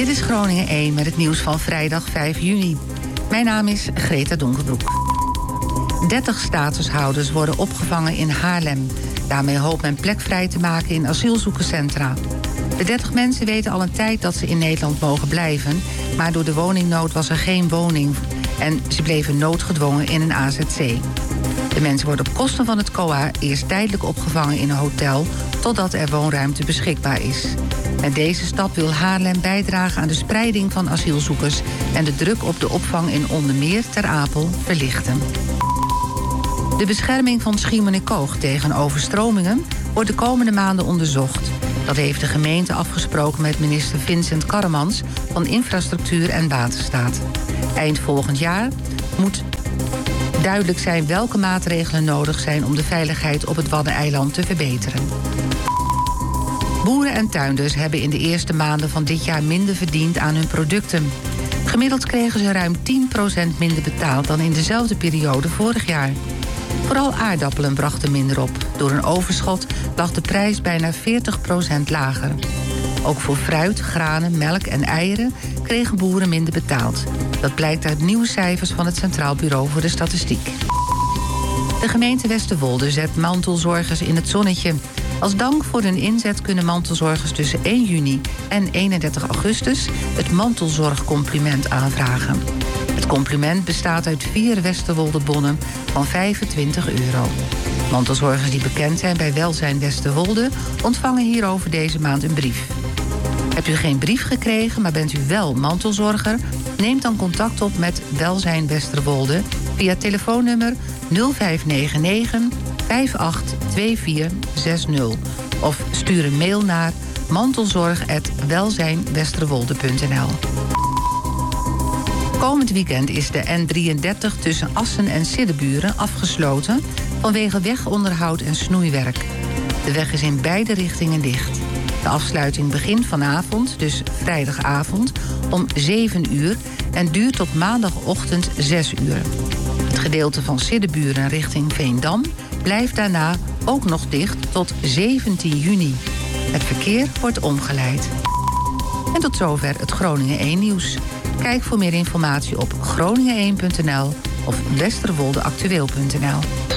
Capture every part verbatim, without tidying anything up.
Dit is Groningen één met het nieuws van vrijdag vijf juni. Mijn naam is Greta Donkerbroek. dertig statushouders worden opgevangen in Haarlem. Daarmee hoopt men plek vrij te maken in asielzoekerscentra. De dertig mensen weten al een tijd dat ze in Nederland mogen blijven, maar door de woningnood was er geen woning en ze bleven noodgedwongen in een A Z C. De mensen worden op kosten van het C O A eerst tijdelijk opgevangen in een hotel totdat er woonruimte beschikbaar is. Met deze stap wil Haarlem bijdragen aan de spreiding van asielzoekers en de druk op de opvang in onder meer Ter Apel verlichten. De bescherming van Schiermonnikoog tegen overstromingen wordt de komende maanden onderzocht. Dat heeft de gemeente afgesproken met minister Vincent Karremans van Infrastructuur en Waterstaat. Eind volgend jaar moet duidelijk zijn welke maatregelen nodig zijn om de veiligheid op het Waddeneiland te verbeteren. Boeren en tuinders hebben in de eerste maanden van dit jaar minder verdiend aan hun producten. Gemiddeld kregen ze ruim tien procent minder betaald dan in dezelfde periode vorig jaar. Vooral aardappelen brachten minder op. Door een overschot lag de prijs bijna veertig procent lager. Ook voor fruit, granen, melk en eieren kregen boeren minder betaald. Dat blijkt uit nieuwe cijfers van het Centraal Bureau voor de Statistiek. De gemeente Westerwolde zet mantelzorgers in het zonnetje. Als dank voor hun inzet kunnen mantelzorgers tussen één juni en eenendertig augustus... het mantelzorgcompliment aanvragen. Het compliment bestaat uit vier Westerwolde-bonnen van vijfentwintig euro. Mantelzorgers die bekend zijn bij Welzijn Westerwolde ontvangen hierover deze maand een brief. Hebt u geen brief gekregen, maar bent u wel mantelzorger? Neem dan contact op met Welzijn Westerwolde via telefoonnummer nul vijf negen negen vijf acht twee vier zes nul of stuur een mail naar mantelzorg apenstaartje welzijnwesterwolde punt n l. Komend weekend is de N drieëndertig tussen Assen en Siddeburen afgesloten vanwege wegonderhoud en snoeiwerk. De weg is in beide richtingen dicht. De afsluiting begint vanavond, dus vrijdagavond, om zeven uur en duurt tot maandagochtend zes uur. Het gedeelte van Siddeburen richting Veendam blijft daarna ook nog dicht tot zeventien juni. Het verkeer wordt omgeleid. En tot zover het Groningen één nieuws. Kijk voor meer informatie op groningen één punt n l of westerwoldeactueel punt n l.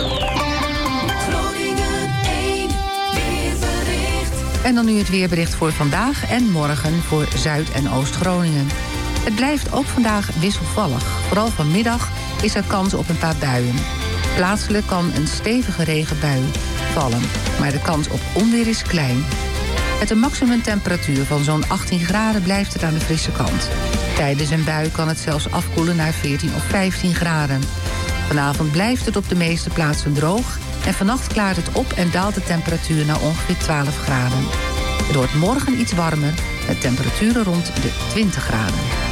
En dan nu het weerbericht voor vandaag en morgen voor Zuid- en Oost-Groningen. Het blijft ook vandaag wisselvallig. Vooral vanmiddag is er kans op een paar buien. Plaatselijk kan een stevige regenbui vallen, maar de kans op onweer is klein. Met een maximumtemperatuur van zo'n achttien graden blijft het aan de frisse kant. Tijdens een bui kan het zelfs afkoelen naar veertien of vijftien graden. Vanavond blijft het op de meeste plaatsen droog en vannacht klaart het op en daalt de temperatuur naar ongeveer twaalf graden. Het wordt morgen iets warmer met temperaturen rond de twintig graden.